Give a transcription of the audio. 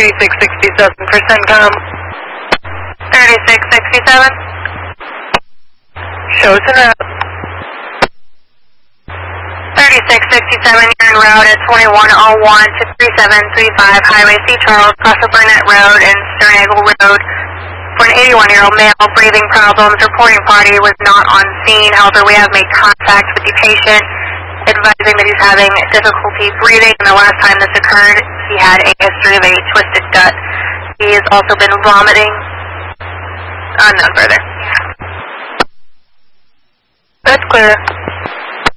3667 for CENTCOM. 3667. Shows en route. 3667, you're en route at 2101 to 3735 Highway C. Charles, across the Burnett Road and Sternagle Road. For an 81-year-old male, breathing problems, reporting party was not on scene. However, we have made contact with the patient, advising that he's having difficulty breathing. And the last time this occurred, he had a history of a twisted gut. He has also been vomiting. None further. That's clear.